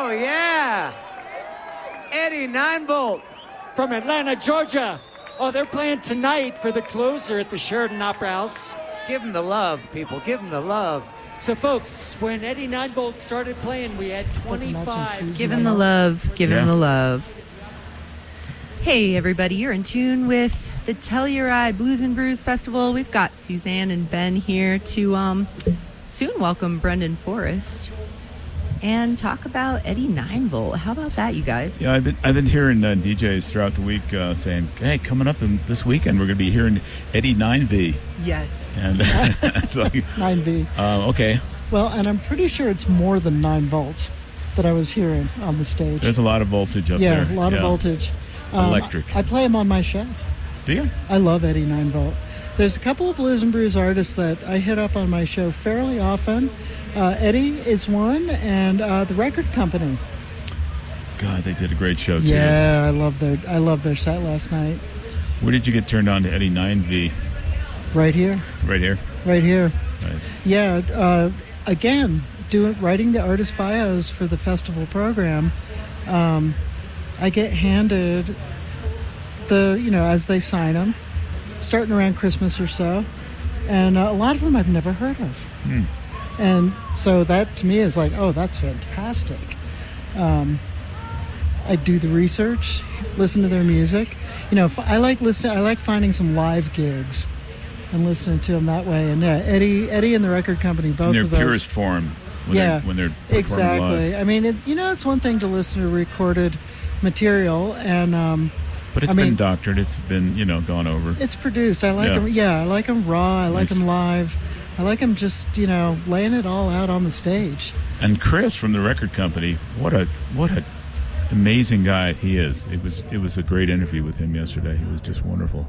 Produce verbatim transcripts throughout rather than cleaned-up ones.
Oh, yeah. Eddie nine volt. From Atlanta, Georgia. Oh, they're playing tonight for the closer at the Sheridan Opera House. Give him the love, people. Give him the love. So, folks, when Eddie nine volt started playing, we had twenty-five. Give him the love. Give Yeah. him the love. Hey, everybody. You're in tune with the Telluride Blues and Brews Festival. We've got Suzanne and Ben here to um, soon welcome Brendan Forrest and talk about Eddie nine volt. How about that, you guys? Yeah, I've been, I've been hearing uh, D Js throughout the week uh, saying, hey, coming up in this weekend, we're going to be hearing Eddie nine V. Yes. And it's like, nine V. uh, okay, Well, and I'm pretty sure it's more than nine volts that I was hearing on the stage. there's a lot of voltage up yeah, there. a lot of Yeah. voltage. Um, Electric. I play him on my show. Do you? I love Eddie nine volt. There's a couple of Blues and Brews artists that I hit up on my show fairly often. Uh, Eddie is one, and uh, the record company. God, they did a great show, too. Yeah, I love their I love their set last night. Where did you get turned on to Eddie nine V? Right here, Right here? right here. Nice. Yeah, uh, again, doing writing the artist bios for the festival program. Um, I get handed the, you know, as they sign them, starting around Christmas or so, and uh, a lot of them I've never heard of. Hmm. And so that to me is like, oh, that's fantastic. Um, I do the research, listen to their music. You know, f- I like listening. I like finding some live gigs and listening to them that way. And yeah, Eddie, Eddie, and the record company, both In their of those. purest form. When Yeah, they're, when they're performing exactly. live. I mean, it, you know, it's one thing to listen to recorded material, and um, But it's I been mean, doctored. It's been, you know, gone over. it's produced. I like Yeah. them. Yeah, I like them raw. I like Nice. them live. I like them just, you know, laying it all out on the stage. And Chris from the record company, what a what a amazing guy he is. It was it was a great interview with him yesterday. He was just wonderful.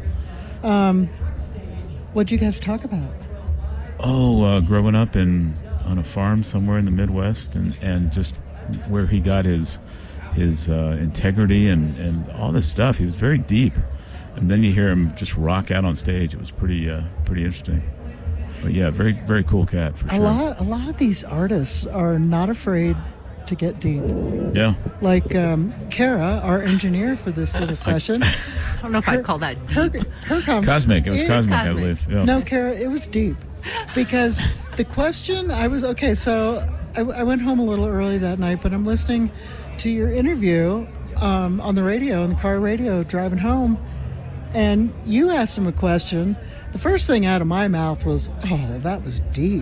What'd you guys talk about? Oh, uh, growing up in on a farm somewhere in the Midwest, and, and just where he got his his uh, integrity and, and all this stuff. He was very deep, and then you hear him just rock out on stage. It was pretty uh, pretty interesting. But yeah, very very cool cat for A sure. lot, a lot of these artists are not afraid to get deep. Yeah, Like um, Kara, our engineer for this little session. I don't know if I'd call that Her, deep. her com- cosmic. It was is cosmic, I cosmic. believe. Yeah. No, Kara, it was deep. Because the question, I was, okay, so I, I went home a little early that night, but I'm listening to your interview um, on the radio, on the car radio, driving home, and you asked him a question. The first thing out of my mouth was, oh, that was deep.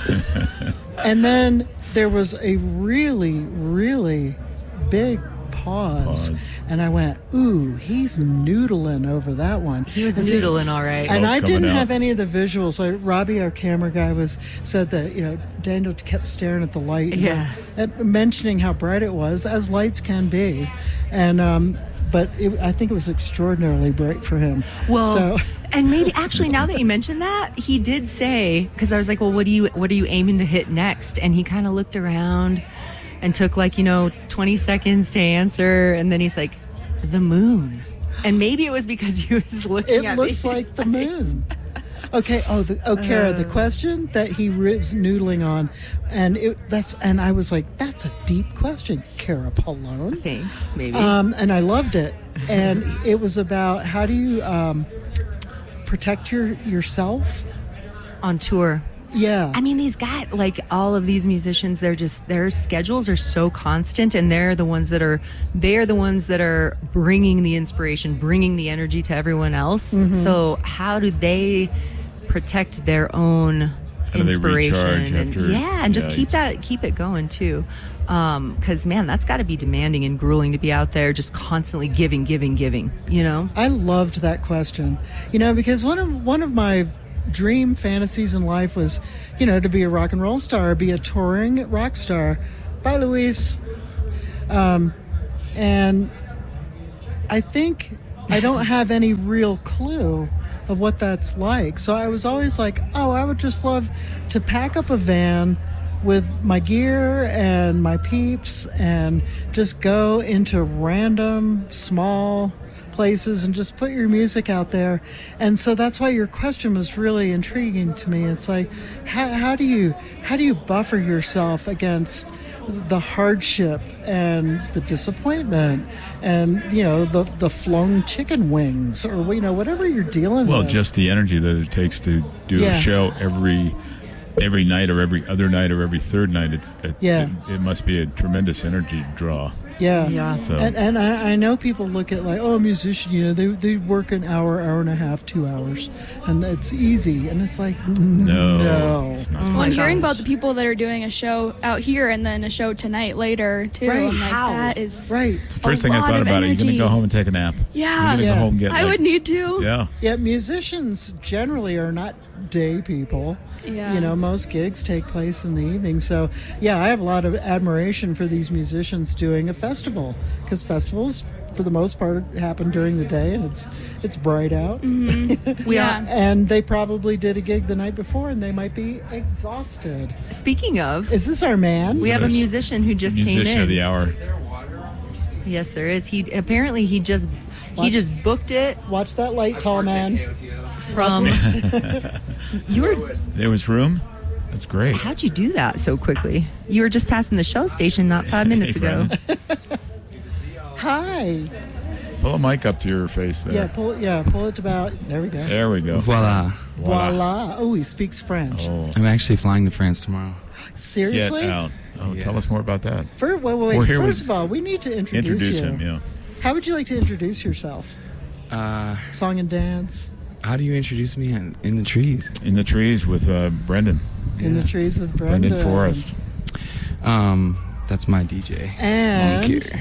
And then there was a really, really big pause. Pause. And I went, ooh, he's noodling over that one. He was And see- noodling, all right. And Smoke I coming didn't out. have any of the visuals. Like Robbie, our camera guy, was said that, you know, Daniel kept staring at the light, and, Yeah. and mentioning how bright it was, as lights can be, and um, but it, I think it was extraordinarily bright for him. Well, so and maybe actually now that you mention that, he did say, because I was like, well, what do you what are you aiming to hit next? And he kind of looked around and took like, you know, twenty seconds to answer, and then he's like, the moon. And maybe it was because he was looking it at looks me. like the moon. Okay. Oh, the, oh, Kara, Uh. the question that he was noodling on, and it, that's and I was like, that's a deep question, Kara Pallone. Thanks, maybe. Um, and I loved it. And it was about how do you um, protect your yourself? On tour. Yeah. I mean, these guys, like all of these musicians, they're just, their schedules are so constant, and they're the ones that are, they're the ones that are bringing the inspiration, bringing the energy to everyone else. Mm-hmm. So how do they protect their own do they inspiration? recharge And after- yeah, and just yeah, keep it's- that, keep it going too. Um, cause man, that's gotta be demanding and grueling to be out there just constantly giving, giving, giving, you know? I loved that question. You know, because one of one of my dream fantasies in life was, you know, to be a rock and roll star, be a touring rock star. Bye, Luis. Um, and I think I don't have any real clue of what that's like. So I was always like, oh, I would just love to pack up a van with my gear and my peeps and just go into random small places and just put your music out there. And so that's why your question was really intriguing to me. It's like, how, how do you how do you buffer yourself against the hardship and the disappointment and, you know, the the flung chicken wings or, you know, whatever you're dealing Well, with. just the energy that it takes to do Yeah. a show every every night or every other night or every third night. It's it, Yeah. it, it must be a tremendous energy draw. Yeah. Yeah. So And, and I, I know people look at like, oh, a musician, you know, they, they work an hour, hour and a half, two hours, and it's easy. And it's like, no, no. it's not. Oh Well, my I'm hearing gosh. about the people that are doing a show out here and then a show tonight later too. Right. I'm like, How? that is Right. The first a thing I lot thought of about it, you're going to energy. go home and take a nap. Yeah. You're going to Yeah. go home and get I like, would need to. Yeah. Yeah, musicians generally are not day people. Yeah. You know, most gigs take place in the evening. So, yeah, I have a lot of admiration for these musicians doing a festival because festivals, for the most part, happen during the day and it's it's bright out. Mm-hmm. We Yeah. are, And they probably did a gig the night before and they might be exhausted. speaking of, Is this our man? we have a Yes. musician who just Musician came in. of the hour. Yes, there is. He apparently he just he Watch- just booked it Watch that light, tall man. from. You were. There was room. That's great. How'd you do that so quickly? You were just passing the Shell station not five minutes Hey, ago. Brendan, Hi. pull a mic up to your face there. Yeah, pull it. Yeah, pull it about. There we go. There we go. Voila. Voila. Oh, he speaks French. Oh, I'm actually flying to France tomorrow. get Seriously? out. Oh, Yeah. tell us more about that. Fir- wait, wait, We're wait. here First with- of all, we need to introduce, Introduce you. him, yeah. How would you like to introduce yourself? Uh, Song and dance how do you introduce me in, in the trees? In the trees with uh, Brendan. in the Yeah. trees with Brendan. Brendan Forrest. Um, that's my D J. And Monkey.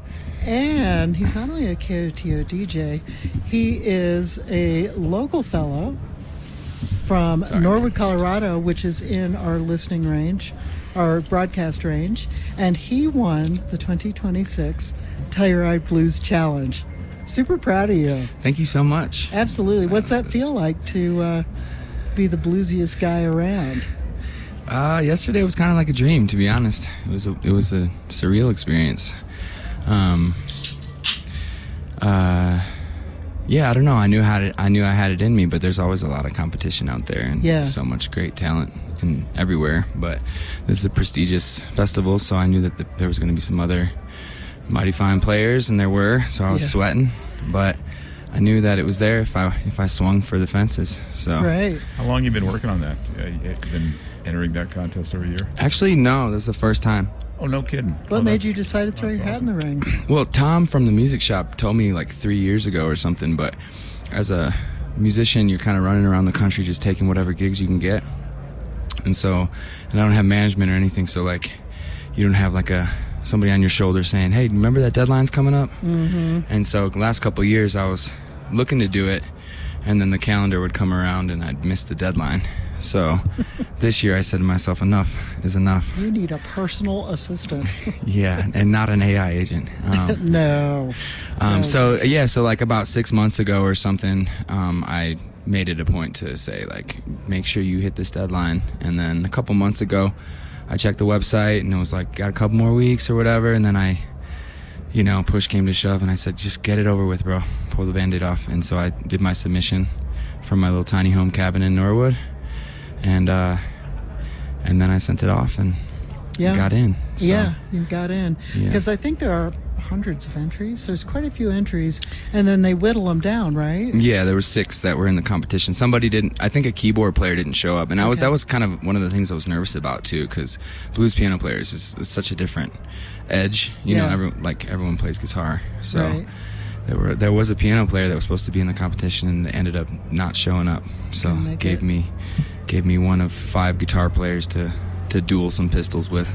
and he's not only a K O T O D J, he is a local fellow from Sorry. Norwood, Colorado, which is in our listening range, our broadcast range, and he won the twenty twenty-six Telluride Blues Challenge. Super proud of you. Thank you so much. Absolutely. What's that Silences. feel like to uh, be the bluesiest guy around? Uh, yesterday was kind of like a dream, to be honest. It was a, it was a surreal experience. Um, uh, yeah, I don't know. I knew how to, I knew I had it in me, but there's always a lot of competition out there, and Yeah. so much great talent in everywhere. But this is a prestigious festival, so I knew that the, there was going to be some other mighty fine players, and there were. So I was Yeah. sweating, but I knew that it was there if I if I swung for the fences. So Right. How long you been working on that? Uh, you've been entering that contest every year? actually, no, this is the first time. Oh, no kidding. What Oh, made that's- you decide to throw your that's hat in the ring? Well, Tom from the music shop told me like three years ago or something, but as a musician, you're kind of running around the country just taking whatever gigs you can get. And so, and I don't have management or anything, so like, you don't have like a somebody on your shoulder saying, hey, remember that deadline's coming up? Mm-hmm. And so the last couple of years, I was looking to do it, and then the calendar would come around and I'd miss the deadline. So this year I said to myself, enough is enough. You need a personal assistant. Yeah, and not an A I agent. Um, No. Um, No. so yeah, so like about six months ago or something, um, I made it a point to say like, make sure you hit this deadline. And then a couple months ago, I checked the website and it was like, got a couple more weeks or whatever. And then I, you know, push came to shove and I said, just get it over with, bro. Pull the Band-Aid off. And so I did my submission from my little tiny home cabin in Norwood, and uh, and then I sent it off and Yeah. got in. So, Yeah, you got in. Yeah. Because I think there are hundreds of entries. There's quite a few entries, and then they whittle them down, right? Yeah, there were six that were in the competition. Somebody didn't. I think a keyboard player didn't show up, and I was Okay. that was kind of one of the things I was nervous about too, because blues piano players is, is such a different edge. You know, Yeah. every, like everyone plays guitar, so Right. there were there was a piano player that was supposed to be in the competition and ended up not showing up. So Couldn't make gave it. me gave me one of five guitar players to to duel some pistols with.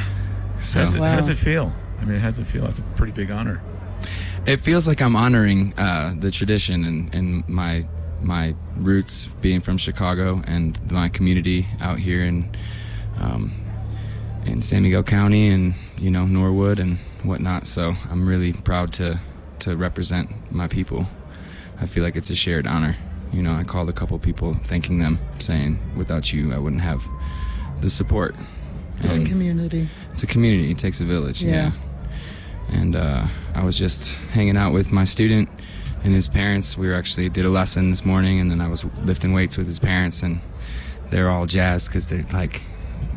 So How's it, Wow. how's it feel? I mean, how's it feel? That's a pretty big honor. it feels like I'm honoring uh, the tradition and, and my my roots being from Chicago and my community out here in um, in San Miguel County and you know Norwood and whatnot. So I'm really proud to to represent my people. I feel like it's a shared honor. You know, I called a couple people thanking them, saying without you I wouldn't have the support. It's a And community. it's a community. It takes a village. Yeah. Yeah. And uh, I was just hanging out with my student and his parents. We were actually did a lesson this morning, and then I was lifting weights with his parents, and they're all jazzed because they're like,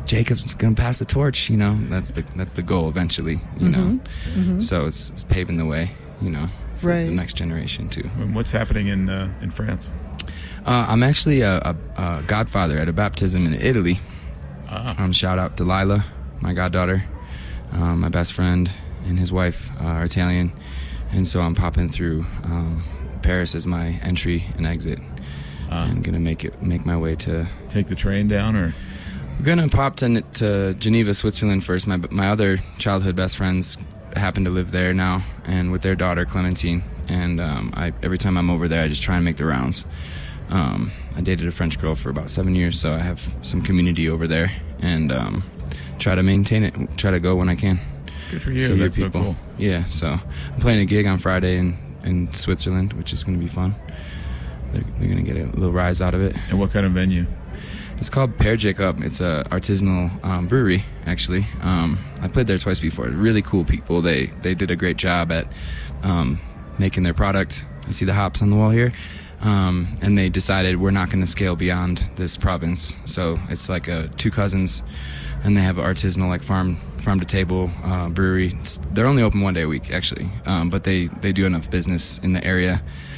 Jacob's gonna pass the torch. You know, that's the that's the goal eventually. You Mm-hmm. know, Mm-hmm. so it's, it's paving the way. You know, for Right. the next generation too. And what's happening in uh, in France? Uh, I'm actually a, a, a godfather at a baptism in Italy. Ah. Um, shout out to Lila, my goddaughter, um, my best friend, and his wife uh, are Italian, and so I'm popping through um, Paris as my entry and exit, Ah. and gonna make it make my way to. Take the train down, or I'm gonna pop to, to Geneva, Switzerland first. My my other childhood best friends happen to live there now, and with their daughter Clementine. And um, I every time I'm over there, I just try and make the rounds. Um, I dated a French girl for about seven years, so I have some community over there, and um, try to maintain it. Try to go when I can. good for you. See your That's so people. cool. Yeah, so I'm playing a gig on Friday in, in Switzerland, which is going to be fun. They're, they're going to get a little rise out of it. And what kind of venue? It's called Père Jacob. It's a artisanal um, brewery, actually. Um, I played there twice before. Really cool people. They they did a great job at um, making their product. You see the hops on the wall here? Um, and they decided we're not going to scale beyond this province. So it's like a, two cousins, and they have an artisanal, like farm farm to table uh, brewery. It's, they're only open one day a week, actually, um, but they, they do enough business in the area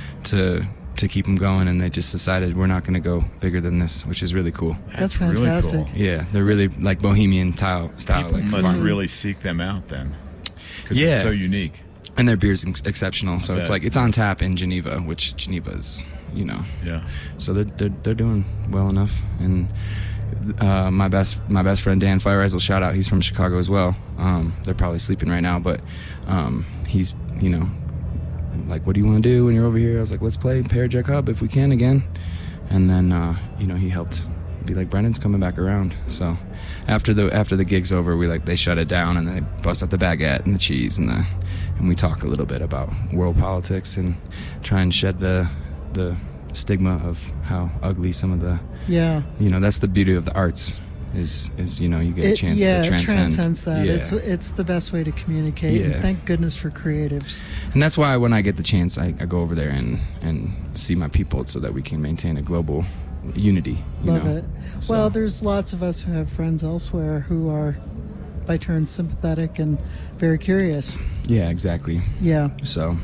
to to keep them going. And they just decided we're not going to go bigger than this, which is really cool. That's really fantastic. cool. Yeah, they're really like bohemian style style. People Like must farm. really seek them out then, because Yeah. it's so unique. And their beer's ex- exceptional. So it's bet. like it's on tap in Geneva, which Geneva's, you know. Yeah. So they're they're, they're doing well enough. And uh, my best my best friend Dan Fireeyes will shout out. He's from Chicago as well. Um, they're probably sleeping right now, but um, he's you know like, what do you want to do when you're over here? I was like, let's play Père Jacob if we can again. And then uh, you know he helped be like, Brendan's coming back around. So after the after the gig's over, we like they shut it down and they bust out the baguette and the cheese and the and we talk a little bit about world politics and try and shed the the stigma of how ugly some of the Yeah. you know that's the beauty of the arts is is you know you get a It, chance yeah, to it transcend. transcends that. Yeah. It's it's the best way to communicate. Yeah. And thank goodness for creatives. And that's why when I get the chance, I, I go over there and, and see my people so that we can maintain a global unity. You Love know? it. So- Well, there's lots of us who have friends elsewhere who are, by turn, sympathetic and very curious. Yeah, exactly. Yeah. So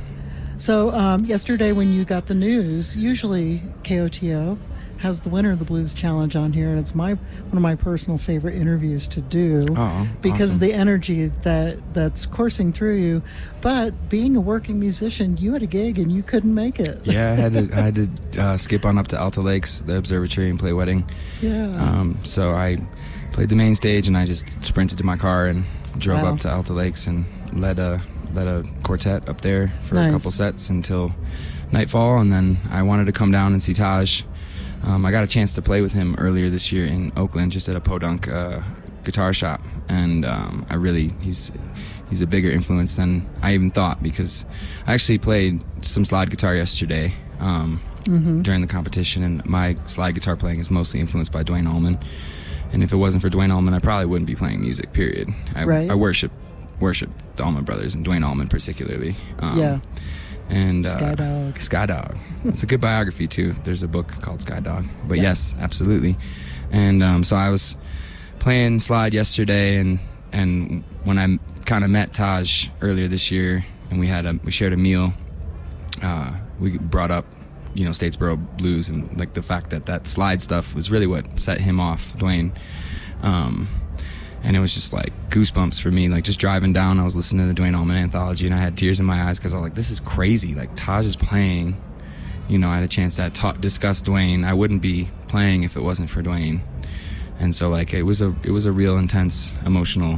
So um, yesterday when you got the news, usually K O T O has the winner of the Blues Challenge on here, and it's my one of my personal favorite interviews to do Oh, because awesome. of the energy that that's coursing through you. But being a working musician, you had a gig and you couldn't make it. yeah, I had to I had to uh, skip on up to Alta Lakes, the observatory, and play Wedding. Yeah. Um, so I played the main stage, and I just sprinted to my car and drove Wow. up to Alta Lakes and led a led a quartet up there for Nice. a couple sets until nightfall, and then I wanted to come down and see Taj. Um, I got a chance to play with him earlier this year in Oakland, just at a Podunk uh, guitar shop, and um, I really he's he's a bigger influence than I even thought, because I actually played some slide guitar yesterday um, Mm-hmm. during the competition, and my slide guitar playing is mostly influenced by Duane Allman. And if it wasn't for Duane Allman, I probably wouldn't be playing music. Period. I, Right. I worship worship the Allman Brothers and Duane Allman particularly. Um, Yeah. And uh, Skydog. Skydog. It's a good biography too. There's a book called Skydog. But Yeah. yes, absolutely. And um, so I was playing slide yesterday, and and when I kind of met Taj earlier this year, and we had a we shared a meal, uh, we brought up, you know, Statesboro blues, and like the fact that that slide stuff was really what set him off, Duane. Um, and it was just like goosebumps for me. Like just driving down, I was listening to the Duane Allman anthology, and I had tears in my eyes because I was like, "This is crazy!" Like Taj is playing. You know, I had a chance to talk, discuss Duane. I wouldn't be playing if it wasn't for Duane. And so, like, it was a it was a real intense, emotional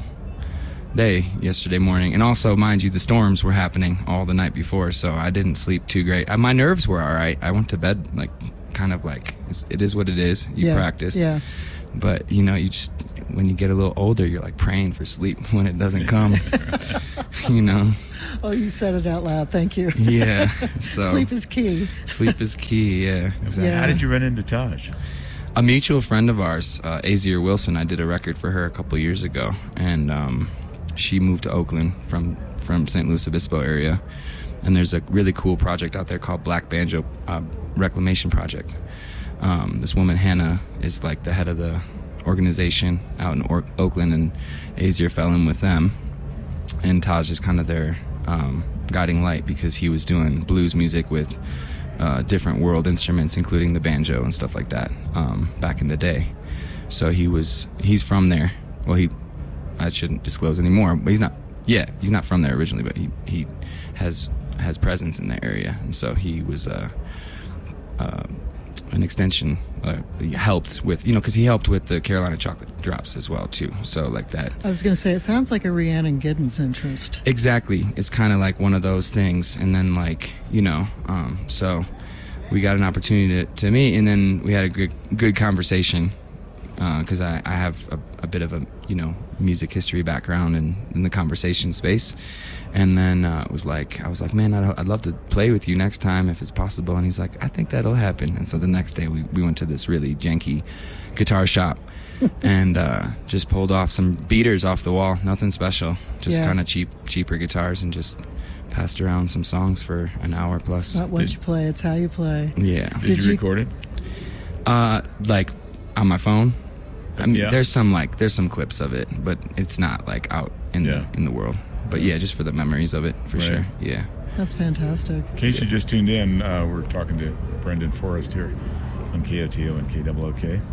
day yesterday morning. And also, mind you, the storms were happening all the night before, so I didn't sleep too great. I, my nerves were all right. I went to bed like kind of like it's, it is what it is. You Yeah, practiced. yeah. But, you know, you just, when you get a little older, you're like praying for sleep when it doesn't come. You know? Oh, you said it out loud. Thank you. Yeah. So Sleep is key. sleep is key, yeah. Exactly. Yeah. How did you run into Taj? A mutual friend of ours, uh, Azier Wilson, I did a record for her a couple years ago, and um, she moved to Oakland from, from Saint Louis Obispo area, and there's a really cool project out there called Black Banjo uh, Reclamation Project. Um, this woman, Hannah, is like the head of the organization out in or- Oakland, and Azier fell in with them, and Taj is kind of their um, guiding light because he was doing blues music with uh, different world instruments, including the banjo and stuff like that, um, back in the day. So he was he's from there. Well, he I shouldn't disclose anymore, but he's not. Yeah, he's not from there originally, but he he has has presence in the area, and so he was uh, uh, an extension. Uh, he helped with, you know, because he helped with the Carolina Chocolate Drops as well too. So like that. I was going to say, it sounds like a Rhiannon Giddens interest. Exactly, it's kind of like one of those things, and then like you know, um, so we got an opportunity to, to meet, and then we had a good good conversation. Because uh, I, I have a, a bit of a, you know, music history background in, in the conversation space. And then uh, it was like, I was like, man, I'd, I'd love to play with you next time if it's possible. And he's like, I think that'll happen. And so the next day we, we went to this really janky guitar shop and uh, just pulled off some beaters off the wall. Nothing special. Just Yeah. kind of cheap, cheaper guitars, and just passed around some songs for an hour plus. It's not what Did- you play, it's how you play. Yeah. Did, Did you you- record it? Uh, like on my phone. I mean, Yeah. there's some like there's some clips of it, but it's not like out in Yeah. the in the world. But yeah, just for the memories of it, for Right. sure. Yeah. That's fantastic. In case you just tuned in, uh, we're talking to Brendan Forrest here on K O T O and K O O K.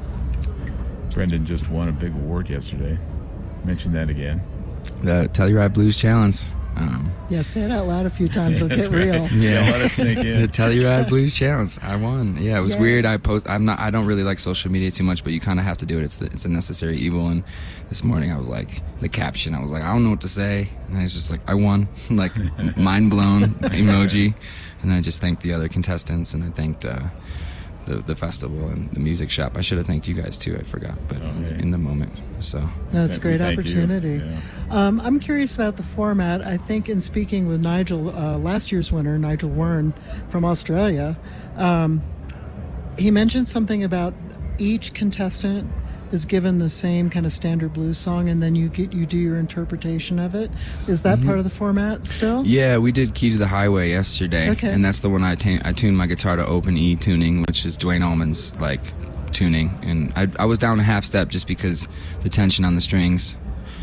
Brendan just won a big award yesterday. Mention that again. The Telluride Blues Challenge. Um, Yeah, say it out loud a few times, it'll That's get right. real. yeah. Yeah, let it sink in. The Telluride Blues Challenge. I won. Yeah, it was Yeah. weird. I post. I'm not. I don't really like social media too much, but you kind of have to do it. It's the, it's a necessary evil. And this morning I was like, the caption. I was like, I don't know what to say, and I was just like, I won. Like mind blown emoji, and then I just thanked the other contestants, and I thanked uh, the the festival and the music shop. I should have thanked you guys too. I forgot, but Okay. in the moment. So No, it's a Thank- great thank you. opportunity. Yeah. Um, I'm curious about the format. I think in speaking with Nigel, uh, last year's winner, Nigel Wern from Australia, um, he mentioned something about each contestant is given the same kind of standard blues song, and then you get you do your interpretation of it. Is that part of the format still? yeah, we did Key to the Highway yesterday, Okay. and that's the one I, ta- I tuned my guitar to open E tuning, which is Dwayne Allman's like tuning, and I, I was down a half step just because the tension on the strings.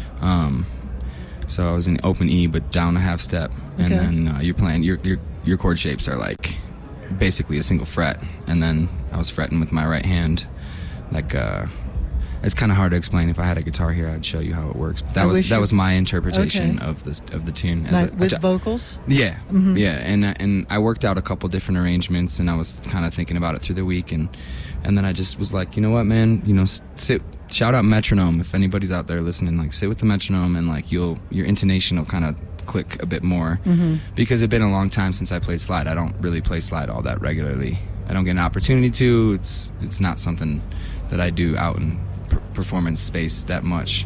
Um, so I was in open E, but down a half step, and Okay. then uh, you're playing your your your chord shapes are like basically a single fret, and then I was fretting with my right hand, like. Uh, It's kind of hard to explain. If I had a guitar here, I'd show you how it works. But that I was wish that you- was my interpretation Okay. of the of the tune. As Ni- a- with a- vocals? yeah, Mhm. yeah, and uh, and I worked out a couple different arrangements, and I was kind of thinking about it through the week, and and then I just was like, you know what, man, you know, s- sit. Shout out metronome if anybody's out there listening. Like, sit with the metronome, and like you'll your intonation will kind of click a bit more, Mm-hmm. because it's been a long time since I played slide. I don't really play slide all that regularly. I don't get an opportunity to. It's it's not something that I do out in per- performance space that much.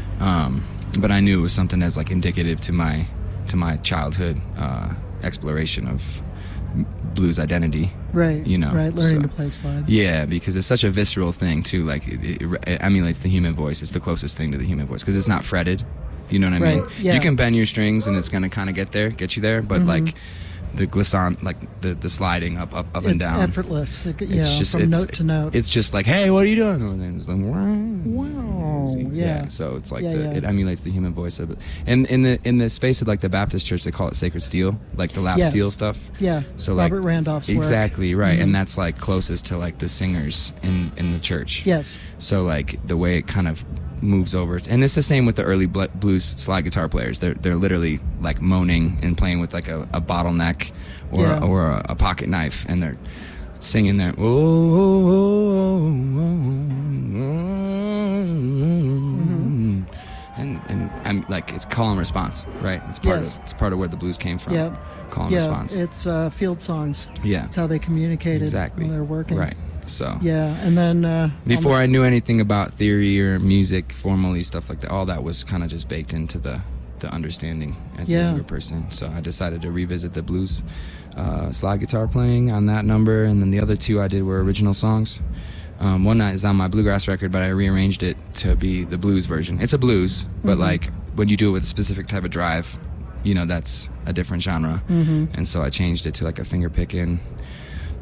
Um, but I knew it was something that's like indicative to my to my childhood uh, exploration of m- blues identity. Right. You know, Right, learning so- to play slide. Yeah, because it's such a visceral thing too. Like it, it, it emulates the human voice. It's the closest thing to the human voice because it's not fretted. You know what I Right, mean? yeah. You can bend your strings and it's gonna kind of get there, get you there. But Mm-hmm. like the glissant, like the the sliding up, up, up and It's down. effortless. It, yeah, It's just from it's, note to note. It's just like, hey, what are you doing? And then it's like, wow, yeah. So it's like Yeah, the, yeah. it emulates the human voice of it. And in the in the space of like the Baptist church, they call it sacred steel, like the lap Yes. steel stuff. Yeah, So Robert like Randolph's work. exactly right, Mhm. and that's like closest to like the singers in in the church. Yes. So like the way it kind of moves over, and it's the same with the early bl- blues slide guitar players. They're they're literally like moaning and playing with like a, a bottleneck or Yeah. or a, a pocket knife, and they're singing their oh, oh, oh, oh, oh, Mm-hmm. and and I'm like it's call and response, right? It's part Yes. of it's part of where the blues came from. Yep. Call and Yeah, response. it's uh, field songs. Yeah. That's how they communicated Exactly. when they're working. Right. So Yeah, and then uh, before um, I knew anything about theory or music formally, stuff like that, all that was kind of just baked into the, the understanding as Yeah. a younger person. So I decided to revisit the blues uh, slide guitar playing on that number, and then the other two I did were original songs. Um, one is on my bluegrass record, but I rearranged it to be the blues version. It's a blues, but Mhm. like when you do it with a specific type of drive, you know, that's a different genre. Mhm. And so I changed it to like a finger picking,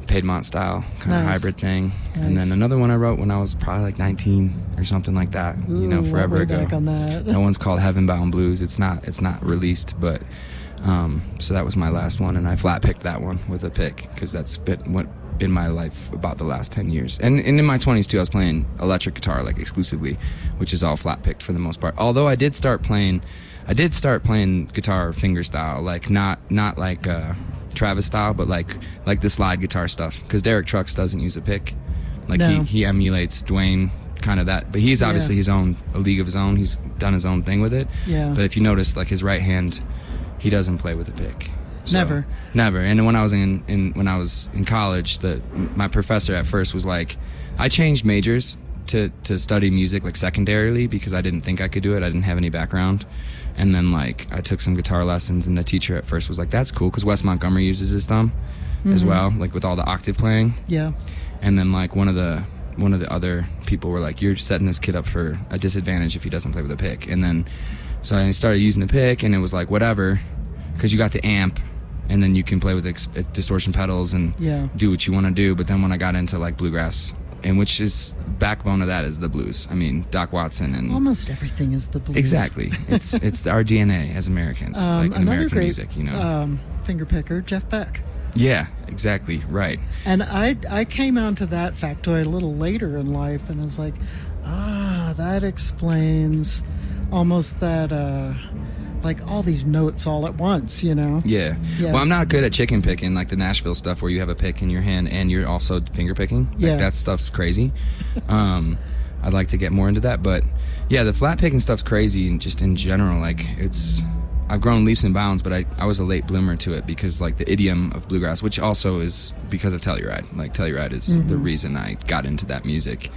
Piedmont style kind of Nice. hybrid thing. Nice. And then another one I wrote when I was probably like nineteen or something like that. Ooh, you know, forever way ago. back on that. That one's called Heaven Bound Blues. It's not it's not released, but um, so that was my last one, and I flat picked that one with a pick because that's been what been my life about the last ten years. And, and in my twenties too, I was playing electric guitar like exclusively, which is all flat picked for the most part. Although I did start playing, I did start playing guitar finger style, like not not like uh, Travis style, but like like the slide guitar stuff. Because Derek Trucks doesn't use a pick, like No. he he emulates Dwayne. Kind of that, but he's obviously Yeah. his own a league of his own. He's done his own thing with it. Yeah. But if you notice, like his right hand, he doesn't play with a pick. So- Never. Never. And when I was in, in when I was in college, the my professor at first was like, I changed majors to to study music like secondarily because I didn't think I could do it. I didn't have any background. And then like I took some guitar lessons, and the teacher at first was like, "That's cool," because Wes Montgomery uses his thumb as well, like with all the octave playing. Yeah. And then like one of the one of the other people were like, "You're setting this kid up for a disadvantage if he doesn't play with a pick." And then so I started using the pick, and it was like whatever, because you got the amp, and then you can play with ex- distortion pedals and Yeah. do what you want to do. But then when I got into like bluegrass, and which is backbone of that is the blues. I mean, Doc Watson and Almost everything is the blues. exactly, it's it's our D N A as Americans, Um, like in another American great music, you know. um, finger picker, Jeff Beck. Yeah, exactly, right. And I I came onto that factoid a little later in life, and I was like, ah, that explains almost that, uh, like all these notes all at once, you know? Yeah. Yeah. Well, I'm not good at chicken picking, like the Nashville stuff where you have a pick in your hand and you're also finger picking. Like Yeah. that stuff's crazy. um, I'd like to get more into that, but yeah, the flat picking stuff's crazy, and just in general, like it's. I've grown leaps and bounds, but I, I was a late bloomer to it because like the idiom of bluegrass, which also is because of Telluride. Like Telluride is Mm-hmm. the reason I got into that music.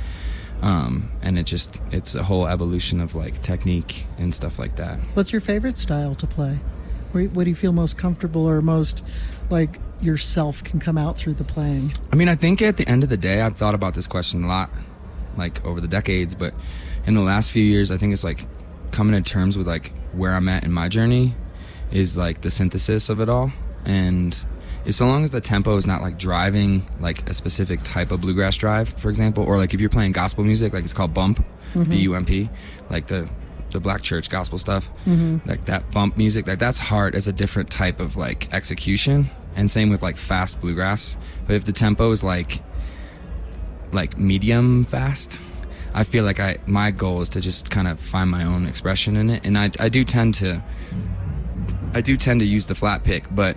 Um, and it just, it's a whole evolution of like technique and stuff like that. What's your favorite style to play? Where, what do you feel most comfortable or most like yourself can come out through the playing? I mean, I think at the end of the day, I've thought about this question a lot, like over the decades, but in the last few years, I think it's like coming to terms with like where I'm at in my journey is like the synthesis of it all. And it's so long as the tempo is not like driving like a specific type of bluegrass drive, for example, or like if you're playing gospel music, like it's called bump, B U M P, like the the black church gospel stuff, like that bump music, like that's hard. It's a different type of like execution. And same with like fast bluegrass. But if the tempo is like like medium fast, I feel like I my goal is to just kind of find my own expression in it. And I I do tend to I do tend to use the flat pick, but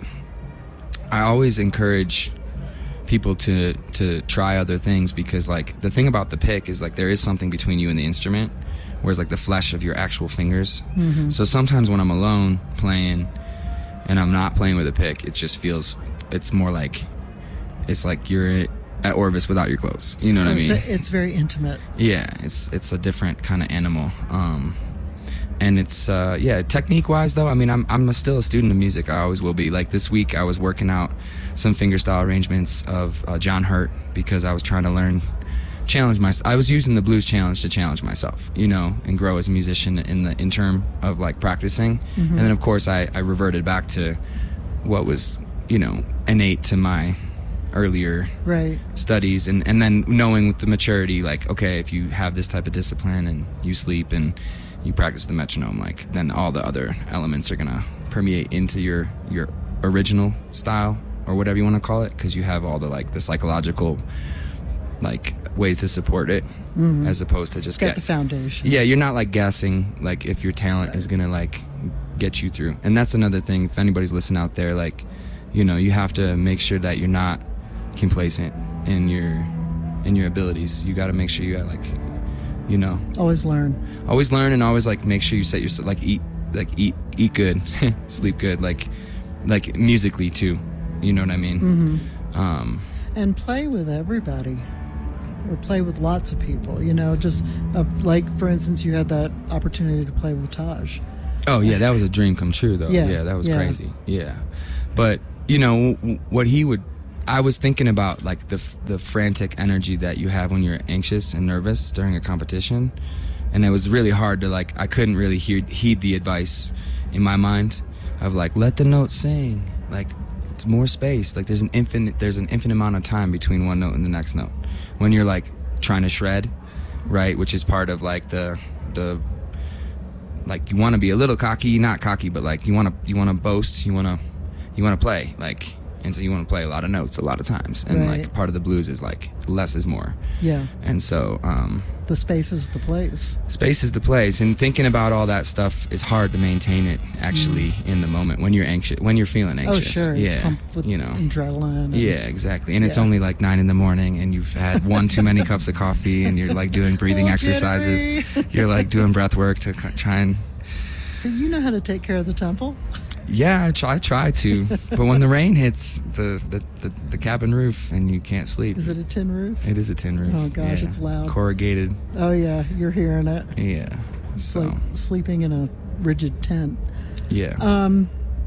I always encourage people to to try other things, because like the thing about the pick is like there is something between you and the instrument, whereas like the flesh of your actual fingers. Mm-hmm. So sometimes when I'm alone playing and I'm not playing with a pick, it just feels, it's more like it's like you're at Orvis without your clothes. You know what It's, I mean? it's very intimate. Yeah, it's it's a different kind of animal. Um, and it's uh, yeah, technique wise though, I mean, I'm I'm a, still a student of music. I always will be. Like this week, I was working out some fingerstyle arrangements of uh, John Hurt because I was trying to learn, challenge myself. I was using the blues challenge to challenge myself, you know, and grow as a musician in the in term of like practicing. Mm-hmm. And then of course, I I reverted back to what was, you know, innate to my earlier Right. studies, and and then knowing with the maturity, like, okay, if you have this type of discipline and you sleep and you practice the metronome, like then all the other elements are gonna permeate into your your original style or whatever you want to call it, because you have all the like the psychological like ways to support it, mm-hmm. as opposed to just Got get the foundation. yeah, you're not like guessing like if your talent right. is gonna like get you through. And that's another thing, if anybody's listening out there, like, you know, you have to make sure that you're not complacent in your in your abilities. You got to make sure you got like, you know, Always learn. always learn, and always like make sure you set yourself like eat like eat eat good, sleep good, like like musically too. You know what I mean? Mm-hmm. Um, And play with everybody. Or play with lots of people. You know, just uh, like, for instance, you had that opportunity to play with Taj. Oh yeah, that was a dream come true though. Yeah, Yeah, that was yeah. crazy. Yeah, but you know w- what he would. I was thinking about like the f- the frantic energy that you have when you're anxious and nervous during a competition, and it was really hard to like. I couldn't really hear heed the advice in my mind of like let the notes sing, like it's more space. Like there's an infinite there's an infinite amount of time between one note and the next note. When you're like trying to shred, right, which is part of like the the like you want to be a little cocky, not cocky, but like you want to you want to boast, you want to you want to play, like, and so you want to play a lot of notes a lot of times, and Right. like part of the blues is like less is more. Yeah. And so um The space is the place. space is the place, and thinking about all that stuff is hard to maintain it actually in the moment when you're anxious, when you're feeling anxious. Oh, sure. Yeah, Pumped with you know. adrenaline. and- Yeah, exactly. And it's Yeah. only like nine in the morning, and you've had one too many cups of coffee, and you're like doing breathing Oh, exercises. jittery. You're like doing breath work to c- try and. So you know how to take care of the temple? Yeah, I try, I try to, but when the rain hits the, the, the, the cabin roof and you can't sleep. Is it a tin roof? It is a tin roof. Oh, gosh, yeah. it's loud. Corrugated. Oh yeah, you're hearing it. Yeah. It's So like sleeping in a rigid tent. yeah. Um,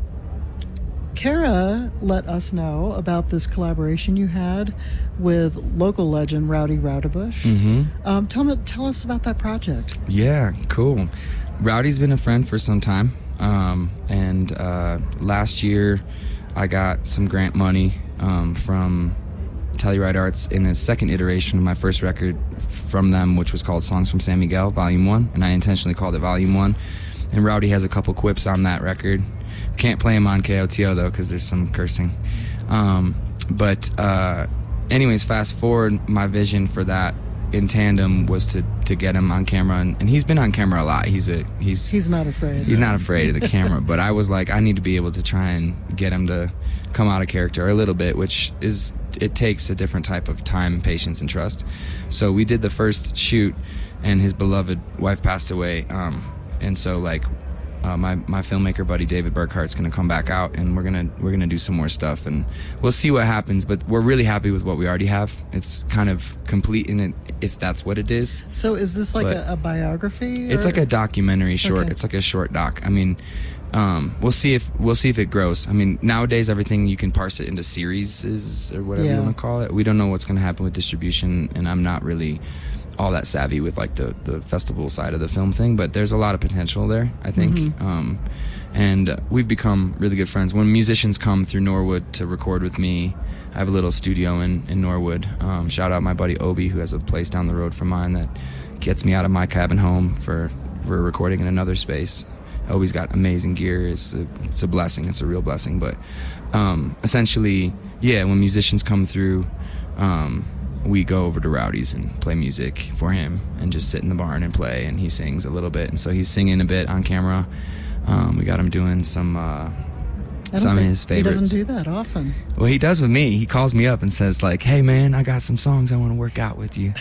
Kara let us know about this collaboration you had with local legend Rowdy Rowdybush. mm-hmm. Um, tell me, tell us about that project. Yeah, cool. Rowdy's been a friend for some time, um, and uh, last year I got some grant money um, from Telluride Arts in a second iteration of my first record from them, which was called Songs from San Miguel, Volume one, and I intentionally called it Volume one. And Rowdy has a couple quips on that record. Can't play them on K O T O, though, because there's some cursing. Um, but uh, anyways, fast forward, my vision for that in tandem was to, to get him on camera, and, and he's been on camera a lot. He's a he's He's not afraid. he's not afraid of the camera, but I was like, I need to be able to try and get him to come out of character a little bit, which is, it takes a different type of time, patience, and trust. So we did the first shoot, and his beloved wife passed away, um, and so like uh, my my filmmaker buddy David Burkhart's gonna come back out, and we're gonna we're gonna do some more stuff, and we'll see what happens. But we're really happy with what we already have. It's kind of complete in it, if that's what it is. So is this like But a, a biography? It's or- like a documentary short. Okay. It's like a short doc. I mean, um, we'll see if we'll see if it grows. I mean, nowadays everything you can parse it into series or whatever Yeah. you want to call it. We don't know what's going to happen with distribution, and I'm not really all that savvy with like the the festival side of the film thing. But there's a lot of potential there, I think. Mm-hmm. Um, and uh, we've become really good friends. When musicians come through Norwood to record with me, I have a little studio in, in Norwood. Um, shout out my buddy Obi, who has a place down the road from mine that gets me out of my cabin home for, for recording in another space. Obi's got amazing gear. It's a, it's a blessing. It's a real blessing. But um, essentially, yeah, when musicians come through, um, we go over to Rowdy's and play music for him and just sit in the barn and play, and he sings a little bit. And so he's singing a bit on camera. Um, we got him doing some... Uh, I don't some of think- his favorites. He doesn't do that often. Well, he does with me. He calls me up and says, like, "Hey, man, I got some songs I want to work out with you."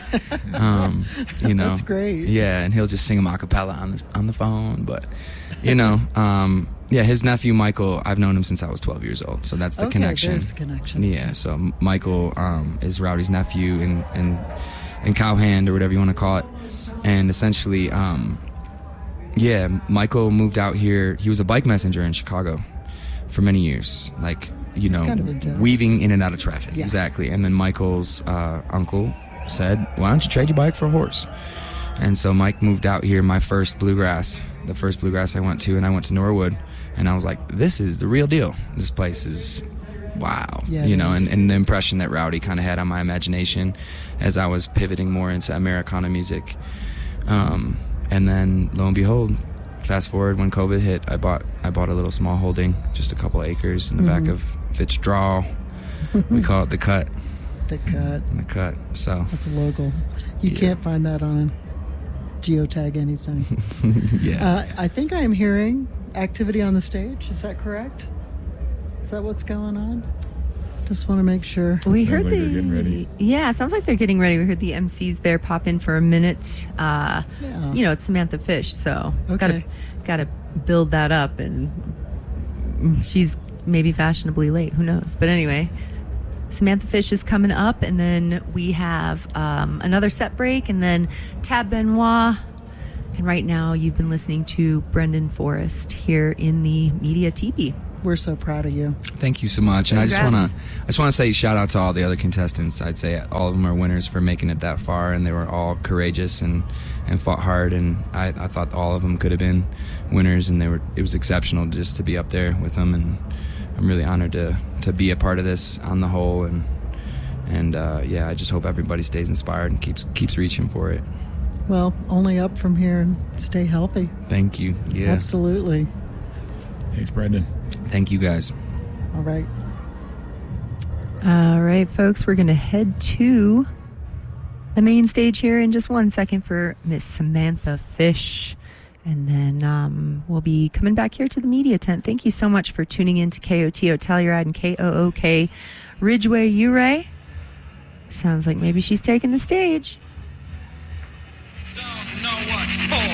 um, you know, That's great. Yeah, and he'll just sing them a cappella on the on the phone. But you know, um, yeah, his nephew Michael, I've known him since I was twelve years old, so that's the Okay, connection. there's the connection. Yeah, so M- Michael um, is Rowdy's nephew in in in Cowhand or whatever you want to call it, and essentially, um, yeah, Michael moved out here. He was a bike messenger in Chicago for many years, like, you know, kind of intense. weaving in and out of traffic. Yeah. Exactly. And then Michael's uh, uncle said, "Why don't you trade your bike for a horse?" And so Mike moved out here, my first bluegrass, the first bluegrass I went to, and I went to Norwood, and I was like, this is the real deal. This place is wow. Yeah, it you know, is. and, and the impression that Rowdy kind of had on my imagination as I was pivoting more into Americana music. Um, and then lo and behold, fast forward when COVID hit, I bought I bought a little small holding, just a couple acres in the Mm-hmm. back of Fitzdraw. We call it the Cut. The cut. The Cut. So That's local. You Yeah. can't find that on geotag anything. yeah. uh, I think I am hearing activity on the stage. Is that correct? Is that what's going on? Just want to make sure. We Sounds heard like the they're getting ready. Yeah, it sounds like they're getting ready. We heard the M Cs there pop in for a minute. Uh, Yeah. You know, it's Samantha Fish, so Okay. gotta gotta build that up, and she's maybe fashionably late. Who knows? But anyway, Samantha Fish is coming up, and then we have um, another set break, and then Tab Benoit. And right now, you've been listening to Brendan Forrest here in the Media Teepee. we're so proud of you. Thank you so much. And I just want Congrats. to I just want to say shout out to all the other contestants. I'd say all of them are winners for making it that far, and they were all courageous and, and fought hard. And I, I thought all of them could have been winners, and they were. It was exceptional just to be up there with them, and I'm really honored to to be a part of this on the whole. And and uh, yeah, I just hope everybody stays inspired and keeps keeps reaching for it. Well, only up from here, and stay healthy. Thank you. Yeah. Absolutely. Thanks, Brendan. Thank you, guys. All right. All right, folks, we're going to head to the main stage here in just one second for Miss Samantha Fish. And then um, we'll be coming back here to the media tent. Thank you so much for tuning in to K O T O Telluride and K O O K Ridgeway Ouray. Sounds like maybe she's taking the stage. Don't know what for.